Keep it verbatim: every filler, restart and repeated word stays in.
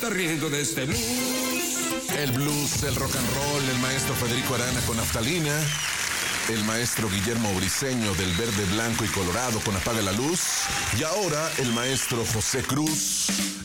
está riendo de este blues. El blues, el rock and roll, el maestro Federico Arana con Naftalina, el maestro Guillermo Briceño del verde, blanco y colorado con Apaga la Luz, y ahora el maestro José Cruz